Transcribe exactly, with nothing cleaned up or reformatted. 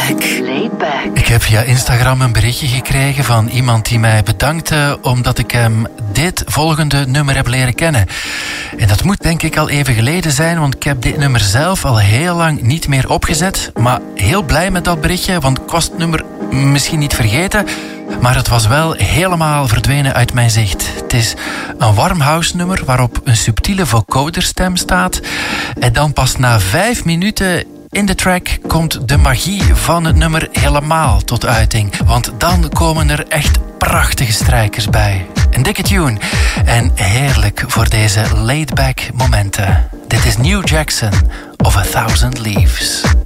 back. Laid back. Ik heb via Instagram een berichtje gekregen van iemand die mij bedankte omdat ik hem dit volgende nummer heb leren kennen. En dat moet denk ik al even geleden zijn, want ik heb dit nummer zelf al heel lang niet meer opgezet. Maar heel blij met dat berichtje, want ik was het nummer misschien niet vergeten, maar het was wel helemaal verdwenen uit mijn zicht. Het is een warm house nummer waarop een subtiele vocoderstem staat. En dan pas na vijf minuten in de track komt de magie van het nummer helemaal tot uiting. Want dan komen er echt prachtige strijkers bij. Een dikke tune. En heerlijk voor deze laid-back momenten. Dit is New Jackson of A Thousand Leaves.